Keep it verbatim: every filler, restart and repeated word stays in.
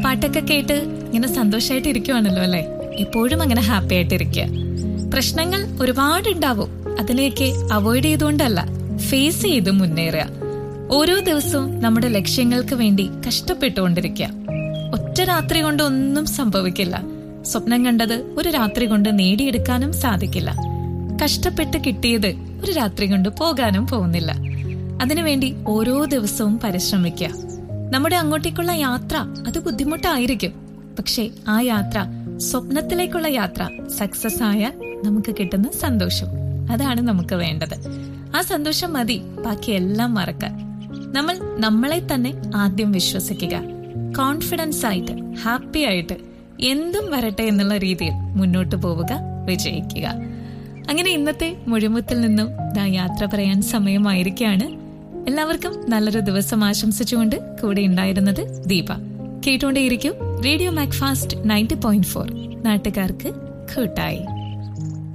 പാട്ടൊക്കെ കേട്ട് ഇങ്ങനെ സന്തോഷമായിട്ട് ഇരിക്കുവാണല്ലോ അല്ലെ? എപ്പോഴും അങ്ങനെ ഹാപ്പി ആയിട്ടിരിക്കുക. പ്രശ്നങ്ങൾ ഒരുപാടുണ്ടാവും, അതിനെയൊക്കെ അവോയ്ഡ് ചെയ്തുകൊണ്ടല്ല, ഫേസ് ചെയ്ത് മുന്നേറുക. ഓരോ ദിവസവും നമ്മുടെ ലക്ഷ്യങ്ങൾക്ക് വേണ്ടി കഷ്ടപ്പെട്ടുകൊണ്ടിരിക്കുക. ഒറ്റ രാത്രി കൊണ്ട് ഒന്നും സംഭവിക്കില്ല. സ്വപ്നം കണ്ടത് ഒരു രാത്രി കൊണ്ട് നേടിയെടുക്കാനും സാധിക്കില്ല. കഷ്ടപ്പെട്ട് കിട്ടിയത് ഒരു രാത്രി കൊണ്ട് പോകാനും പോകുന്നില്ല. അതിനുവേണ്ടി ഓരോ ദിവസവും പരിശ്രമിക്കുക. നമ്മുടെ അങ്ങോട്ടേക്കുള്ള യാത്ര അത് ബുദ്ധിമുട്ടായിരിക്കും, പക്ഷെ ആ യാത്ര, സ്വപ്നത്തിലേക്കുള്ള യാത്ര സക്സസ് ആയാൽ നമുക്ക് കിട്ടുന്ന സന്തോഷം, അതാണ് നമുക്ക് വേണ്ടത്. ആ സന്തോഷം മതി ബാക്കിയെല്ലാം മറക്കാൻ. നമ്മൾ നമ്മളെ തന്നെ ആദ്യം വിശ്വസിക്കുക. കോൺഫിഡൻസ് ആയിട്ട്, ഹാപ്പി ആയിട്ട് എന്തും വരട്ടെ എന്നുള്ള രീതിയിൽ മുന്നോട്ട് പോവുക, വിജയിക്കുക. അങ്ങനെ ഇന്നത്തെ മുഴുമുത്തിൽ നിന്നും ഞാൻ യാത്ര പറയാൻ സമയമായിരിക്കുകയാണ്. എല്ലാവർക്കും നല്ലൊരു ദിവസം ആശംസിച്ചുകൊണ്ട് കൂടെ ഉണ്ടായിരുന്നത് Deepa. കേട്ടുകൊണ്ടേയിരിക്കും radio Macfast ninety point four, നാട്ടുകാർക്ക് കൂട്ടായി.